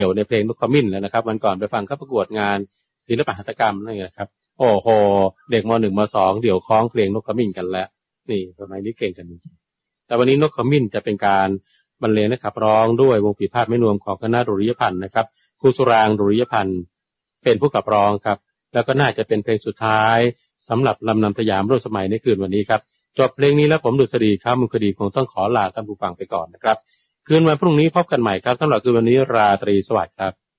เดี่ยวในเพลงนกขมิ้นแล้วนะครับวันก่อนไปฟังเขาประกวดงานศิลปหัตถกรรมนั่นเองครับโอ้โหเด็กม.1 ม.2 เดี่ยวคล้องเพลงนกขมิ้นกันแล้วนี่สมัยนี้เก่งกันจริงแต่วันนี้นกขมิ้นจะเป็นการบรรเลงและขับร้องด้วยวงปีพาดแม่นวมของคณะดุริยพันธ์นะครับครูสุรางค์ดุริยพันธ์เป็นผู้ขับร้องครับแล้วก็น่าจะเป็นเพลงสุดท้ายสำหรับลำนำสยามร่วมสมัยในคืนวันนี้ครับจบเพลงนี้แล้วผมดุษฎีครับมุขดีคงต้องขอลาท่านผู้ฟังไปก่อนนะครับคืนวันพรุ่งนี้พบกันใหม่ครับสำหรับคืนวันนี้ราตรีสวัสดิ์ครับ